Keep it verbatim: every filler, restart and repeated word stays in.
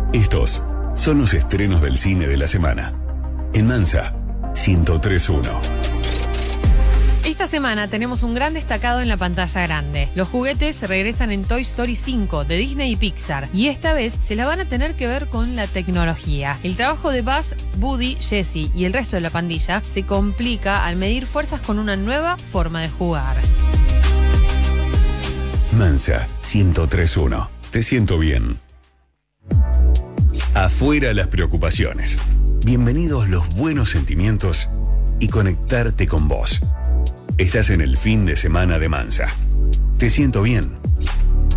Estos son los estrenos del cine de la semana. En Mansa, ciento tres punto uno. Esta semana tenemos un gran destacado en la pantalla grande. Los juguetes regresan en Toy Story cinco de Disney y Pixar, y esta vez se la van a tener que ver con la tecnología. El trabajo de Buzz, Woody, Jessie y el resto de la pandilla se complica al medir fuerzas con una nueva forma de jugar. Mansa, ciento tres punto uno. Te siento bien. Afuera las preocupaciones. Bienvenidos los buenos sentimientos y conectarte con vos. Estás en el fin de semana de Mansa. Te siento bien.